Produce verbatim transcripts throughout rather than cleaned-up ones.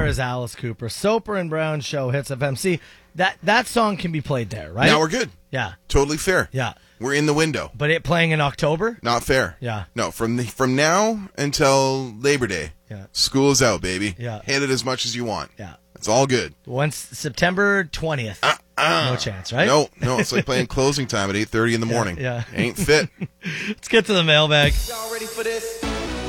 is Alice Cooper. Soper and Brown Show, Hits F M. See, that, that song can be played there, right? Now we're good. Yeah. Totally fair. Yeah. We're in the window. But it playing in October? Not fair. Yeah. No, from the, from now until Labor Day, Yeah. school is out, baby. Yeah. Hit it as much as you want. Yeah. It's all good. Once September twentieth. Uh, uh, no chance, right? No, no. It's like playing closing time at eight thirty in the morning. Yeah. Ain't fit. Let's get to the mailbag. Y'all ready for this?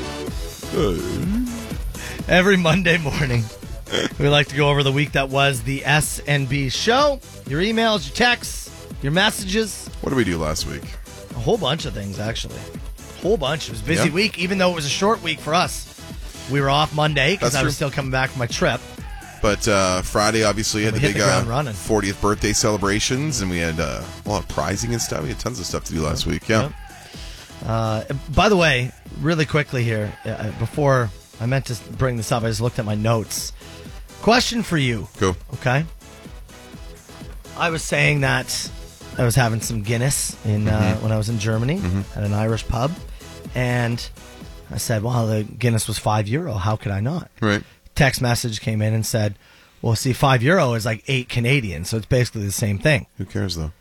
Every Monday morning, we like to go over the week that was the S and B show. Your emails, your texts, your messages. What did we do last week? A whole bunch of things, actually. A whole bunch. It was a busy Yeah. week, even though it was a short week for us. We were off Monday because That's I was true. still coming back from my trip. But uh, Friday, obviously, had We the hit big the ground uh, running. fortieth birthday celebrations, and we had uh, a lot of prizing and stuff. We had tons of stuff to do last week. Yeah. Uh, by the way, really quickly here, uh, before I meant to bring this up, I just looked at my notes. Question for you. Go. Okay. I was saying that I was having some Guinness in uh, Mm-hmm. when I was in Germany at an Irish pub, and I said, "Well, the Guinness was five euro. How could I not?" Right. Text message came in and said, "Well, see, five euro is like eight Canadian, so it's basically the same thing." Who cares, though?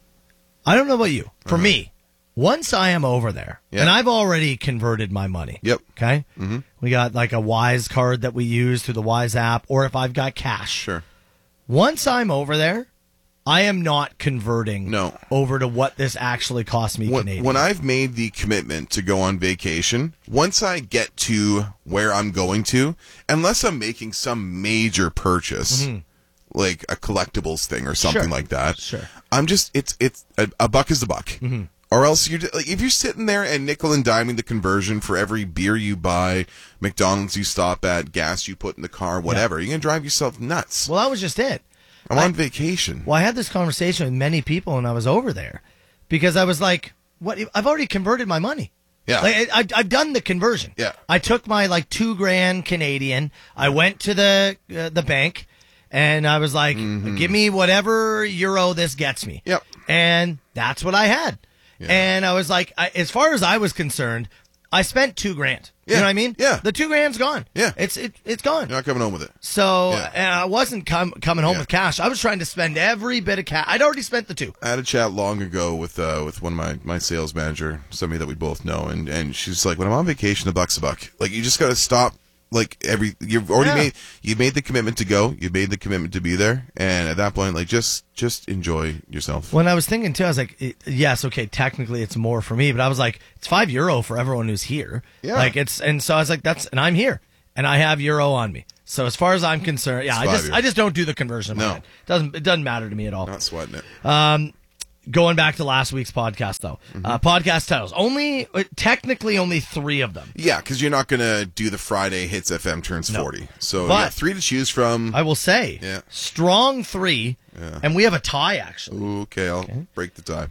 I don't know about you. For Uh-huh. me, once I am over there, Yeah. and I've already converted my money. Yep. Okay. Mm-hmm. We got like a Wise card that we use through the Wise app, or if I've got cash. Sure. Once I'm over there, I am not converting No. over to what this actually cost me When, Canadian. when I've made the commitment to go on vacation, once I get to where I'm going to, unless I'm making some major purchase, like a collectibles thing or something Sure. like that, Sure. I'm just it's it's a, a buck is a buck. Mm-hmm. Or else you're like if you're sitting there and nickel and diming the conversion for every beer you buy, McDonald's you stop at, gas you put in the car, whatever, you're gonna drive yourself nuts. well, that was just it. I'm on vacation. Well, I had this conversation with many people when I was over there because I was like, "What? I've already converted my money. Yeah. Like, I, I- I've done the conversion. Yeah. I took my like two grand Canadian. I went to the uh, the bank, and I was like, "Give me whatever euro this gets me." Yep. And that's what I had. Yeah. And I was like, I, as far as I was concerned, I spent two grand. You Yeah. know what I mean? Yeah. The two grand's gone. Yeah. It's it, it's gone. You're not coming home with it. So Yeah. and I wasn't com- coming home Yeah. with cash. I was trying to spend every bit of cash. I'd already spent the two. I had a chat long ago with uh, with one of my, my sales manager, somebody that we both know, and, and she's like, when I'm on vacation, a buck's a buck. Like, you just got to stop. Like every, you've already Yeah. made, you made the commitment to go, you made the commitment to be there, and at that point, like, just just enjoy yourself. When I was thinking too, I was like, it- yes, okay, technically it's more for me, but I was like, it's five euro for everyone who's here. Yeah. Like it's, and so I was like, that's, and I'm here, and I have euro on me. So as far as I'm concerned, yeah, It's I five just, euro. I just don't do the conversion. in my No. head. doesn't it doesn't matter to me at all. Not sweating it. Um, going back to last week's podcast though, Mm-hmm. uh, podcast titles only, uh, technically only three of them. Yeah, because you're not gonna do the Friday Hits F M turns No. forty, so But- yeah, three to choose from. I will say, Yeah. strong three, Yeah. and we have a tie actually. Okay, I'll break the tie.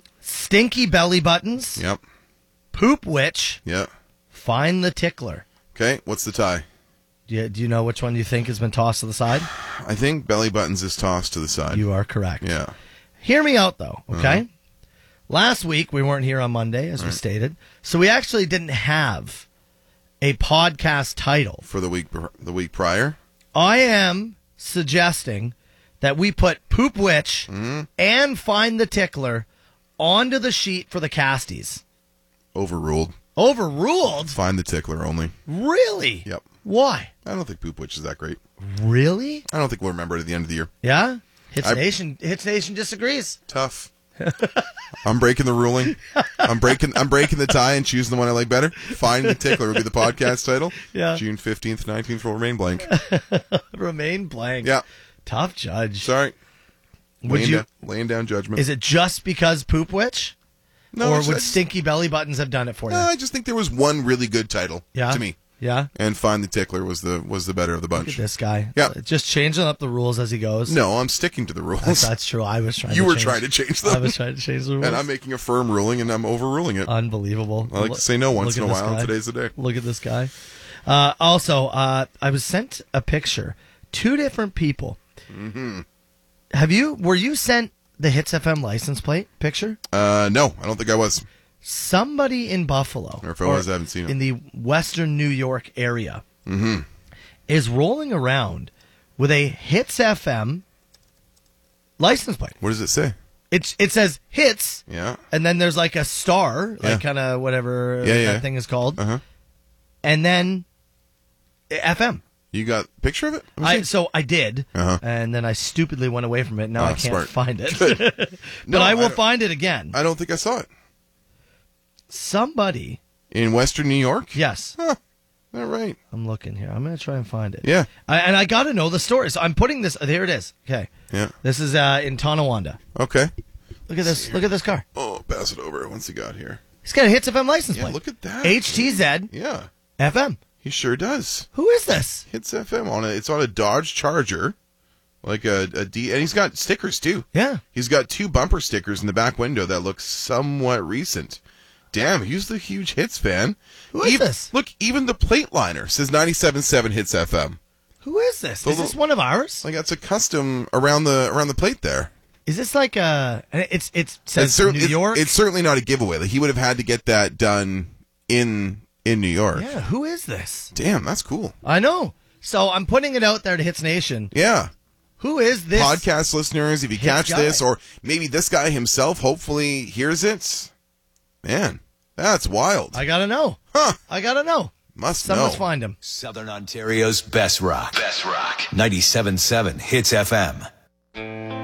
Stinky belly buttons, Yep. poop witch, Yeah. find the tickler. Okay, what's the tie? Do you, do you know which one you think has been tossed to the side? I think belly buttons is tossed to the side. You are correct. Yeah. Hear me out, though, okay? Last week, we weren't here on Monday, as we stated. So we actually didn't have a podcast title. For the week the week prior. I am suggesting that we put Poop Witch and Find the Tickler onto the sheet for the casties. Overruled. Overruled? Find the tickler only. Really? Yep. Why? I don't think Poop Witch is that great. Really? I don't think we'll remember it at the end of the year. Yeah? Hits I- Nation Hits Nation disagrees. Tough. I'm breaking the ruling. I'm breaking I'm breaking the tie and choosing the one I like better. Find the tickler would be the podcast title. Yeah. June fifteenth, nineteenth will remain blank. Remain blank. Yeah. Tough judge. Sorry. Would laying you? down, laying down judgment. Is it just because Poop Witch? no, or it's- would it's- Stinky Belly Buttons have done it for you? No, I just think there was one really good title yeah. to me. Yeah. And Find the Tickler was the was the better of the Look at bunch. this guy. Yeah. Just changing up the rules as he goes. No, I'm sticking to the rules. That's, that's true. I was trying you to were change, trying to change I them. was trying to change the rules. And I'm making a firm ruling and I'm overruling it. Unbelievable. I like to say no once Look in a at this while, guy. and today's the day. Look at this guy. Uh, also, uh, I was sent a picture. Two different people. Mm-hmm. Have you? Were you sent the Hits F M license plate picture? Uh, no, I don't think I was. Somebody in Buffalo, Or if I was, I haven't seen it. in the Western New York area, Mm-hmm. is rolling around with a Hits F M license plate. What does it say? It's it says Hits, Yeah. and then there's like a star, like Yeah. kind of whatever Yeah, that yeah. thing is called, Uh huh. and then F M. You got a picture of it? Let me I see. so I did, Uh-huh. and then I stupidly went away from it. Now Oh, I can't smart. find it, Good. but No, I I will don't- find it again. I don't think I saw it. Somebody, In Western New York? yes, Huh. All right. I'm looking here. I'm gonna try and find it. Yeah. I, and I got to know the story. So I'm putting this. There it is. Okay, Yeah. this is uh, in Tonawanda. Okay. Look at this. Look at this car. Oh, pass it over. What's he got here? He's got a Hits F M license Yeah, plate. look at that. H T Z Yeah. F M. He sure does. Who is this? Hits F M on a. It's on a Dodge Charger, like a, a D, and he's got stickers too. Yeah. He's got two bumper stickers in the back window that look somewhat recent. Damn, he's the huge Hits fan. Who is Ev- this? Look, even the plate liner says ninety-seven point seven Hits F M. Who is this? The Is this little- one of ours? Like that's a custom around the around the plate there. Is this like a? It's it says It's, cer- New it's- York. it's certainly not a giveaway. Like he would have had to get that done in in New York. yeah. Who is this? Damn, that's cool. I know. So I'm putting it out there to Hits Nation. Yeah. Who is this? Podcast listeners, if you Hits catch guy. this, or maybe this guy himself hopefully hears it, man, that's wild. I gotta know. Huh. I gotta know. Must Someone's know. find him. Southern Ontario's best rock. Best rock. ninety-seven point seven Hits F M.